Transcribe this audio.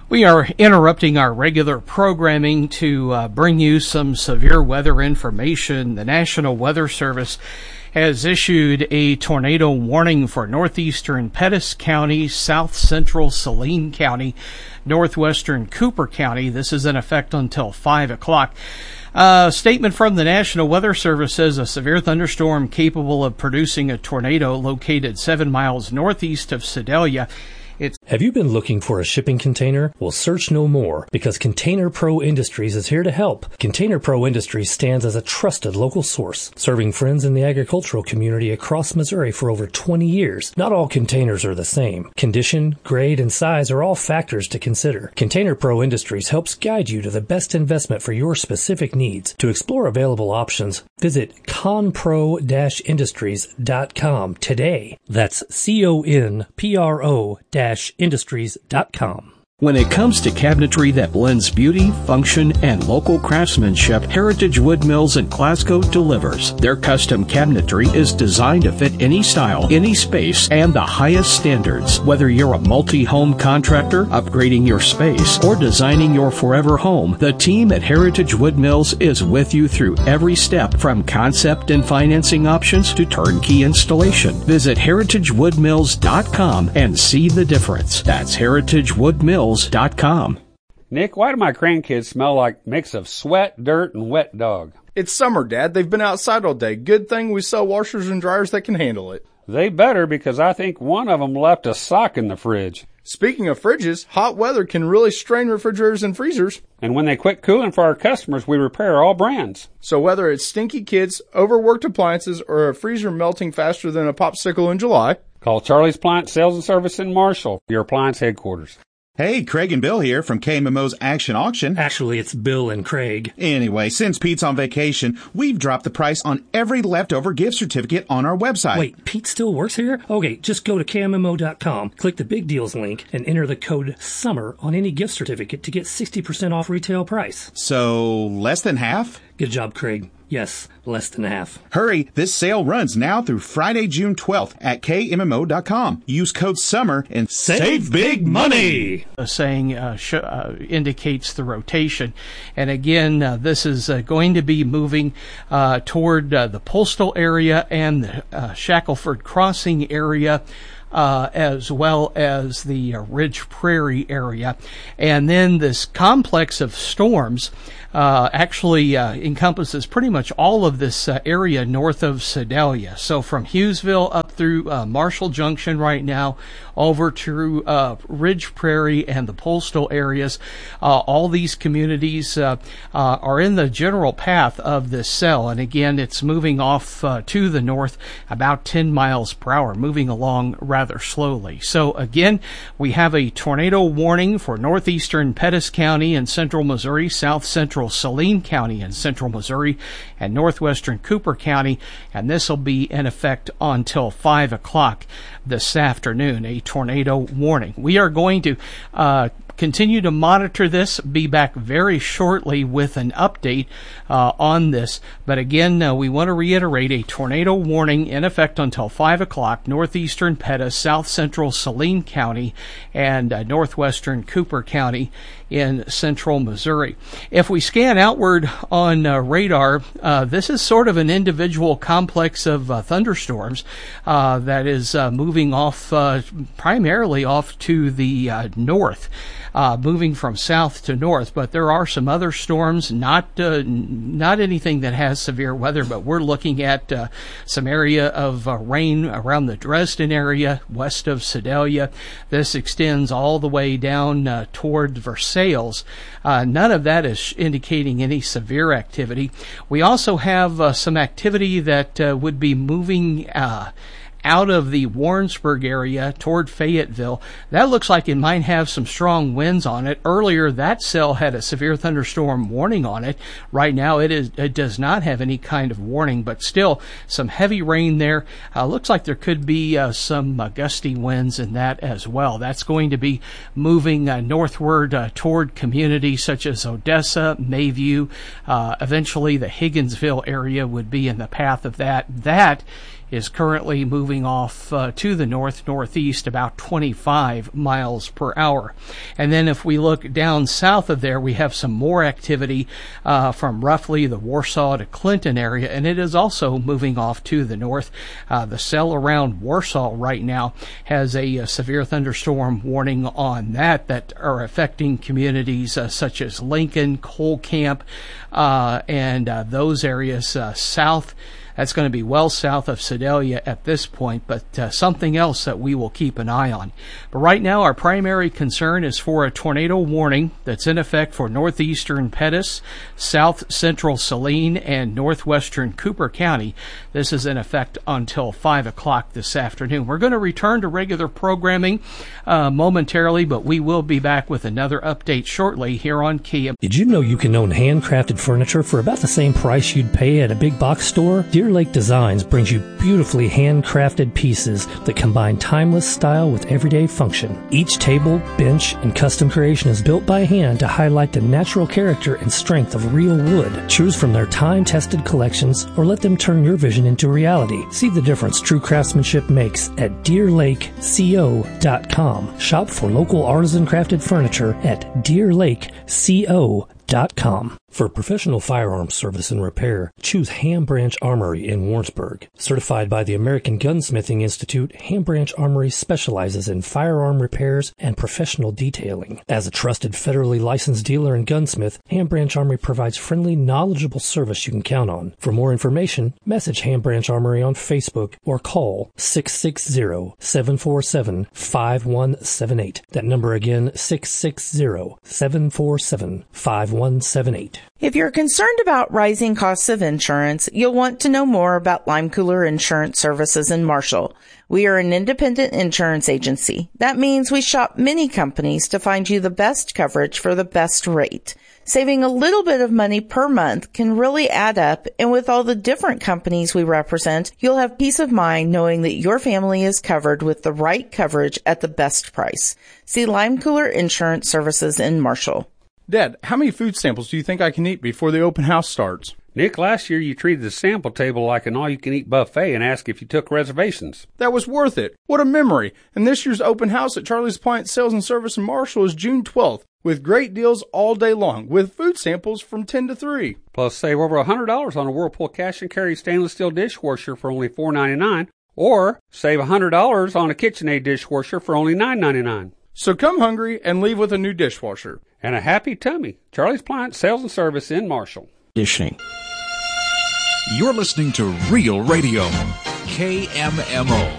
We are interrupting our regular programming to bring you some severe weather information. The National Weather Service has issued a tornado warning for northeastern Pettis County, south central Saline County, northwestern Cooper County. This is in effect until 5 o'clock. A statement from the National Weather Service says a severe thunderstorm capable of producing a tornado located 7 miles northeast of Sedalia. Have you been looking for a shipping container? Well, search no more, because Container Pro Industries is here to help. Container Pro Industries stands as a trusted local source, serving friends in the agricultural community across Missouri for over 20 years. Not all containers are the same. Condition, grade, and size are all factors to consider. Container Pro Industries helps guide you to the best investment for your specific needs. To explore available options, visit conpro-industries.com today. That's CONPRO-industries.com. When it comes to cabinetry that blends beauty, function, and local craftsmanship, Heritage Wood Mills in Glasgow delivers. Their custom cabinetry is designed to fit any style, any space, and the highest standards. Whether you're a multi-home contractor, upgrading your space, or designing your forever home, the team at Heritage Wood Mills is with you through every step, from concept and financing options to turnkey installation. Visit heritagewoodmills.com and see the difference. That's heritagewoodmills.com. Nick, why do my grandkids smell like a mix of sweat, dirt, and wet dog? It's summer, Dad. They've been outside all day. Good thing we sell washers and dryers that can handle it. They better, because I think one of them left a sock in the fridge. Speaking of fridges, hot weather can really strain refrigerators and freezers. And when they quit cooling for our customers, we repair all brands. So whether it's stinky kids, overworked appliances, or a freezer melting faster than a popsicle in July, call Charlie's Appliance Sales and Service in Marshall, your appliance headquarters. Hey, Craig and Bill here from KMMO's Action Auction. Actually, it's Bill and Craig. Anyway, since Pete's on vacation, we've dropped the price on every leftover gift certificate on our website. Wait, Pete still works here? Okay, just go to KMMO.com, click the Big Deals link, and enter the code SUMMER on any gift certificate to get 60% off retail price. So, less than half? Good job, Craig. Yes, less than half. Hurry, this sale runs now through Friday, June 12th at KMMO.com. Use code SUMMER and save big money! Saying indicates the rotation. And again, this is going to be moving toward the Postal area and the Shackelford Crossing area, as well as the Ridge Prairie area. And then this complex of storms actually encompasses pretty much all of this area north of Sedalia. So from Hughesville up through Marshall Junction right now, over to Ridge Prairie and the Postal areas. All these communities are in the general path of this cell. And again, it's moving off to the north about 10 miles per hour, moving along rather slowly. So again, we have a tornado warning for northeastern Pettis County in central Missouri, south central Saline County in central Missouri, and northwestern Cooper County, and this will be in effect until 5 o'clock this afternoon, a tornado warning. We are going to continue to monitor this, be back very shortly with an update on this. But again, we want to reiterate a tornado warning in effect until 5 o'clock, northeastern Pettis, south central Saline County, and northwestern Cooper County in central Missouri. If we scan outward on radar, this is sort of an individual complex of thunderstorms that is moving off, primarily off to the north. Moving from south to north, but there are some other storms, not anything that has severe weather, but we're looking at some area of rain around the Dresden area, west of Sedalia. This extends all the way down toward Versailles. None of that is indicating any severe activity. We also have some activity that would be moving out of the Warrensburg area toward Fayetteville. That looks like it might have some strong winds on it. Earlier, that cell had a severe thunderstorm warning on it. Right now, it does not have any kind of warning, but still some heavy rain there. Looks like there could be some gusty winds in that as well. That's going to be moving northward toward communities such as Odessa, Mayview. Eventually, the Higginsville area would be in the path of that. That is currently moving off to the northeast about 25 miles per hour. And then if we look down south of there, we have some more activity from roughly the Warsaw to Clinton area, and it is also moving off to the north. The cell around Warsaw right now has a severe thunderstorm warning on that are affecting communities such as Lincoln, Cole Camp, and those areas south. That's going to be well south of Sedalia at this point, but something else that we will keep an eye on. But right now, our primary concern is for a tornado warning that's in effect for northeastern Pettis, south central Saline, and northwestern Cooper County. This is in effect until 5 o'clock this afternoon. We're going to return to regular programming momentarily, but we will be back with another update shortly here on KM. Did you know you can own handcrafted furniture for about the same price you'd pay at a big box store? Deer Lake Designs brings you beautifully handcrafted pieces that combine timeless style with everyday function. Each table, bench, and custom creation is built by hand to highlight the natural character and strength of real wood. Choose from their time-tested collections or let them turn your vision into reality. See the difference true craftsmanship makes at DeerLakeCO.com. Shop for local artisan crafted furniture at DeerLakeCO.com. For professional firearms service and repair, choose Ham Branch Armory in Warrensburg. Certified by the American Gunsmithing Institute, Ham Branch Armory specializes in firearm repairs and professional detailing. As a trusted federally licensed dealer and gunsmith, Ham Branch Armory provides friendly, knowledgeable service you can count on. For more information, message Ham Branch Armory on Facebook or call 660-747-5178. That number again, 660-747-5178. If you're concerned about rising costs of insurance, you'll want to know more about Lime Cooler Insurance Services in Marshall. We are an independent insurance agency. That means we shop many companies to find you the best coverage for the best rate. Saving a little bit of money per month can really add up, and with all the different companies we represent, you'll have peace of mind knowing that your family is covered with the right coverage at the best price. See Lime Cooler Insurance Services in Marshall. Dad, how many food samples do you think I can eat before the open house starts? Nick, last year you treated the sample table like an all-you-can-eat buffet and asked if you took reservations. That was worth it. What a memory. And this year's open house at Charlie's Appliance Sales and Service in Marshall is June 12th, with great deals all day long, with food samples from 10 to 3. Plus, save over $100 on a Whirlpool cash and carry stainless steel dishwasher for only $4.99, or save $100 on a KitchenAid dishwasher for only $9.99. So come hungry and leave with a new dishwasher. And a happy tummy. Charlie's Appliance Sales and Service in Marshall. Conditioning. You're listening to Real Radio, KMMO.